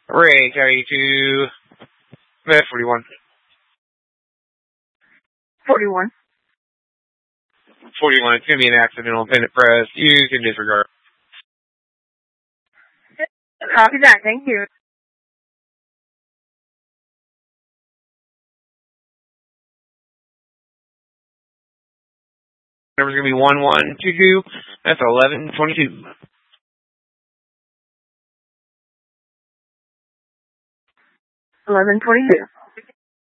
Ray, carry to 41. 41. 41. It's going to be an accidental pennant press. You can disregard. Copy that. Thank you. Number's going to be 1122. That's 1122. 1122.